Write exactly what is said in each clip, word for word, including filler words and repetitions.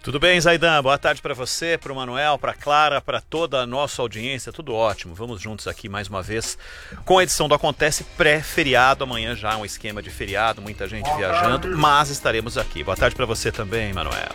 Tudo bem, Zaidan? Boa tarde para você, para o Manuel, para a Clara, para toda a nossa audiência, tudo ótimo. Vamos juntos aqui mais uma vez com a edição do Acontece pré-feriado. Amanhã já um esquema de feriado, muita gente Boa viajando, tarde. Mas estaremos aqui. Boa tarde para você também, Manuel.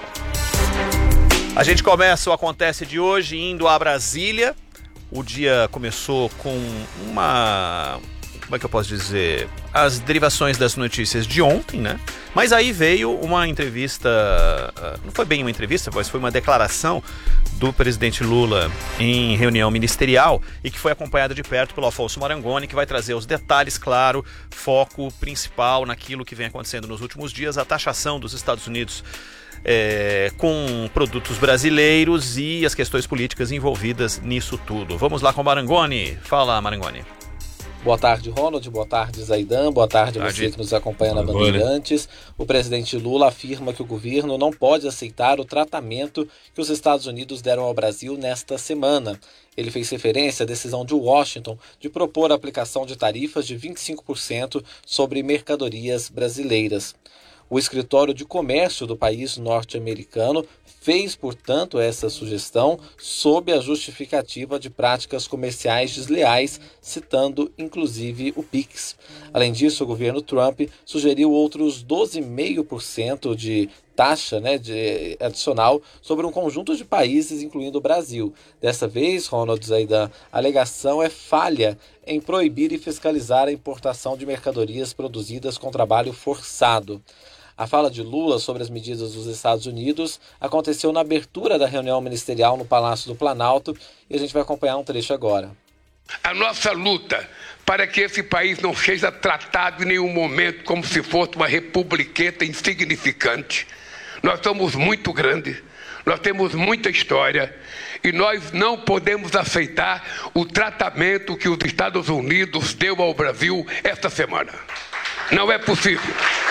A gente começa o Acontece de hoje indo a Brasília. O dia começou com uma... Como é que eu posso dizer? As derivações das notícias de ontem, né? Mas aí veio uma entrevista, não foi bem uma entrevista, mas foi uma declaração do presidente Lula em reunião ministerial e que foi acompanhada de perto pelo Afonso Marangoni, que vai trazer os detalhes, claro, foco principal naquilo que vem acontecendo nos últimos dias, a taxação dos Estados Unidos é, com produtos brasileiros e as questões políticas envolvidas nisso tudo. Vamos lá com o Marangoni. Fala, Marangoni. Boa tarde, Ronald. Boa tarde, Zaidan. Boa tarde a tarde. Você que nos acompanha na Bandeirantes. O presidente Lula afirma que o governo não pode aceitar o tratamento que os Estados Unidos deram ao Brasil nesta semana. Ele fez referência à decisão de Washington de propor a aplicação de tarifas de vinte e cinco por cento sobre mercadorias brasileiras. O escritório de comércio do país norte-americano fez, portanto, essa sugestão sob a justificativa de práticas comerciais desleais, citando inclusive o Pix. Além disso, o governo Trump sugeriu outros doze vírgula cinco por cento de taxa né, de, adicional sobre um conjunto de países, incluindo o Brasil. Dessa vez, Ronald Zaidan, a alegação é falha em proibir e fiscalizar a importação de mercadorias produzidas com trabalho forçado. A fala de Lula sobre as medidas dos Estados Unidos aconteceu na abertura da reunião ministerial no Palácio do Planalto e a gente vai acompanhar um trecho agora. A nossa luta para que esse país não seja tratado em nenhum momento como se fosse uma republiqueta insignificante. Nós somos muito grandes, nós temos muita história e nós não podemos aceitar o tratamento que os Estados Unidos deu ao Brasil esta semana. Não é possível.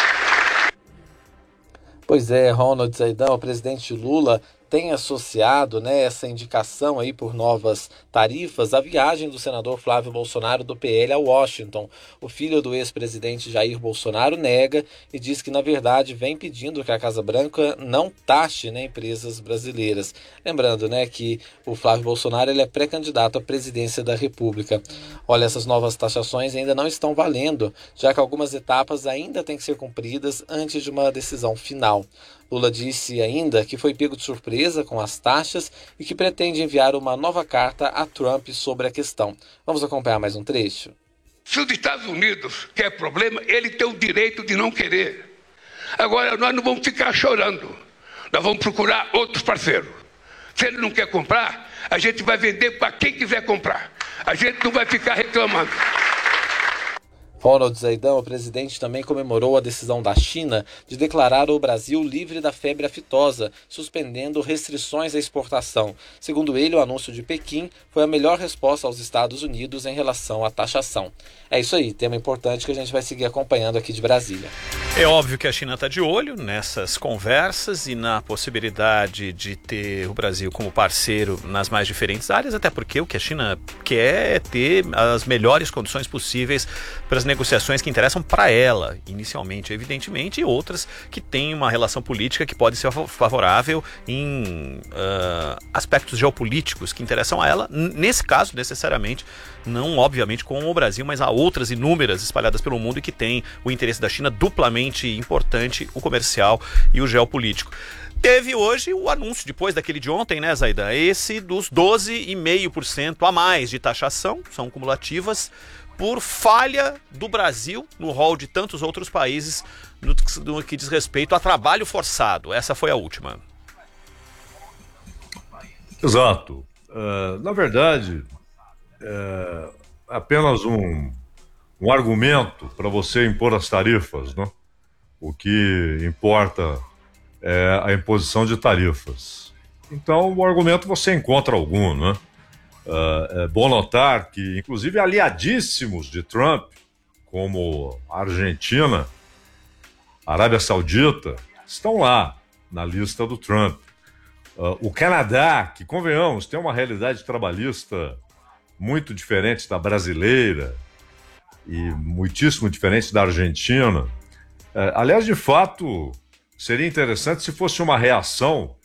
Pois é, Ronald Zaidan, o presidente Lula tem associado né, essa indicação aí por novas tarifas à viagem do senador Flávio Bolsonaro do P L a Washington. O filho do ex-presidente Jair Bolsonaro nega e diz que, na verdade, vem pedindo que a Casa Branca não taxe né, empresas brasileiras. Lembrando né, que o Flávio Bolsonaro ele é pré-candidato à presidência da República. Olha, essas novas taxações ainda não estão valendo, já que algumas etapas ainda têm que ser cumpridas antes de uma decisão final. Lula disse ainda que foi pego de surpresa com as taxas e que pretende enviar uma nova carta a Trump sobre a questão. Vamos acompanhar mais um trecho? Se os Estados Unidos quer problema, ele tem o direito de não querer. Agora, nós não vamos ficar chorando. Nós vamos procurar outros parceiros. Se ele não quer comprar, a gente vai vender para quem quiser comprar. A gente não vai ficar reclamando. Ronald Zaidan, o presidente, também comemorou a decisão da China de declarar o Brasil livre da febre aftosa, suspendendo restrições à exportação. Segundo ele, o anúncio de Pequim foi a melhor resposta aos Estados Unidos em relação à taxação. É isso aí, tema importante que a gente vai seguir acompanhando aqui de Brasília. É óbvio que a China está de olho nessas conversas e na possibilidade de ter o Brasil como parceiro nas mais diferentes áreas, até porque o que a China quer é ter as melhores condições possíveis para as negociações que interessam para ela, inicialmente, evidentemente, e outras que têm uma relação política que pode ser favorável em uh, aspectos geopolíticos que interessam a ela, nesse caso, necessariamente, não obviamente com o Brasil, mas há outras inúmeras espalhadas pelo mundo e que têm o interesse da China duplamente importante, o comercial e o geopolítico. Teve hoje o anúncio, depois daquele de ontem, né, Zaidan? Esse dos doze vírgula cinco por cento a mais de taxação, são cumulativas, por falha do Brasil no rol de tantos outros países no, no que diz respeito a trabalho forçado. Essa foi a última. Exato. Uh, na verdade, é apenas um, um argumento para você impor as tarifas, né? O que importa é a imposição de tarifas. Então, o argumento você encontra algum, né? Uh, é bom notar que, inclusive, aliadíssimos de Trump, como a Argentina, a Arábia Saudita, estão lá na lista do Trump. Uh, o Canadá, que, convenhamos, tem uma realidade trabalhista muito diferente da brasileira e muitíssimo diferente da Argentina. Uh, aliás, de fato, seria interessante se fosse uma reação